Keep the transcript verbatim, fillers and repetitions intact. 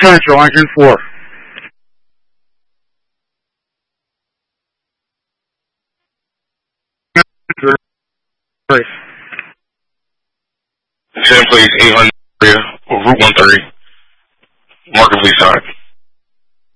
Central, engine four. Three. ten, please, eight hundred, Route one thirty, Market Leaside.